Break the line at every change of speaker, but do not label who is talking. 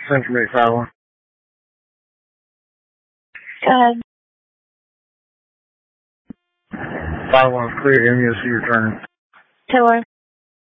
Central 851.
Go ahead.
51 clear, MUSC returning.
To where?